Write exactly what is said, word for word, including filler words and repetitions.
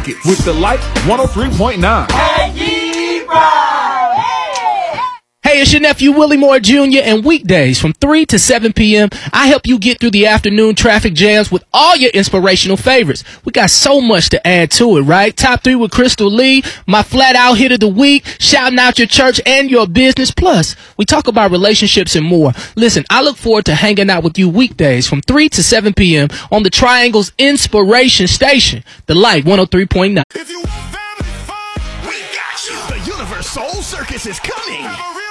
traffic with the Light one oh three point nine. Hey, it's your nephew Willie Moore Junior and weekdays from three to seven p.m. I help you get through the afternoon traffic jams with all your inspirational favorites. We got so much to add to it, right? Top three with Crystal Lee, my flat out hit of the week, shouting out your church and your business. Plus, we talk about relationships and more. Listen, I look forward to hanging out with you weekdays from three to seven p.m. on the Triangle's Inspiration Station, the Light one oh three point nine. If you want family fun, we got you. The Universe Soul Circus is coming.